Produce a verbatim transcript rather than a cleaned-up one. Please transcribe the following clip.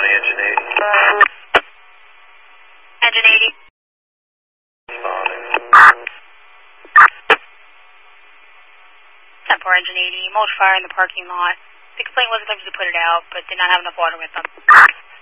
County, engine eighty. Engine eighty. Responding. ten four, engine eighty. Mulch fire in the parking lot. The complaint was attempted to put it out, but did not have enough water with them.